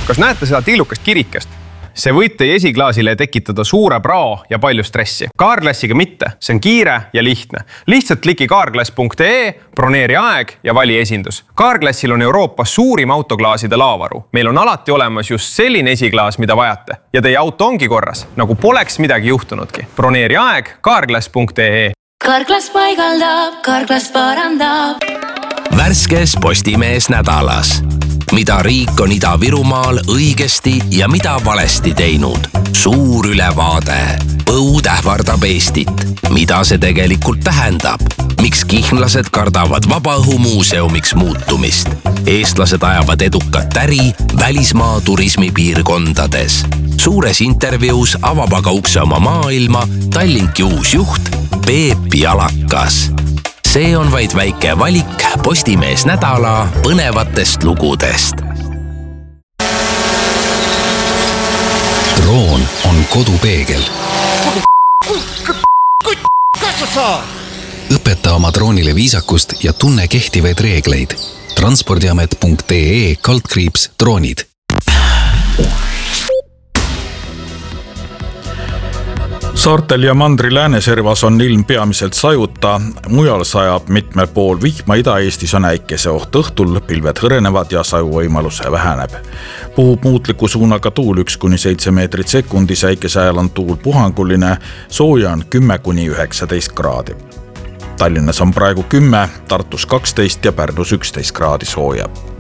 Kas näete seda tillukast kirikest? See võib teie esiklaasile tekitada suure prao ja palju stressi. Carglassiga mitte, see on kiire ja lihtne. Lihtsalt kliki carglass.ee, broneeri aeg ja vali esindus. Carglassil on Euroopas suurim autoklaaside laovaru. Meil on alati olemas just selline esiklaas, mida vajate. Ja teie auto ongi korras, nagu poleks midagi juhtunudki. Broneeri aeg carglass.ee. Carglass paigaldab, Carglass parandab. Värskes Postimees nädalas. Mida riik on Ida-Virumaal õigesti ja mida valesti teinud. Suur ülevaade. Põud ähvardab Eestit. Mida see tegelikult tähendab? Miks kihnlased kardavad vabaõhumuuseumiks muutumist? Eestlased ajavad edukat äri välismaa turismipiirkondades. Suures intervjuus avab aga ukse oma maailma Tallinki uus juht Peep Jalakas. See on vaid väike valik Postimees nädala põnevatest lugudest. Droon on kodupeegel. Õpeta oma droonile viisakust ja tunne kehtivaid reegleid. Transpordiamet.ee/droonid. Saartel ja mandri lääneservas on ilm peamiselt sajuta, mujal sajab mitmel pool vihma, Ida-Eestis on äikese oht õhtul, pilved hõrenevad ja sajuvõimaluse väheneb. Puhub muutliku suunaga tuul 1-7 meetrit sekundis, äikese ajal on tuul puhanguline, sooja on 10-19 kraadi. Tallinnas on praegu 10, Tartus 12 ja Pärnus 11 kraadi sooja.